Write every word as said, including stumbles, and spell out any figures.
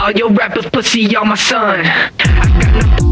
All your rappers pussy, y'all my son. I got no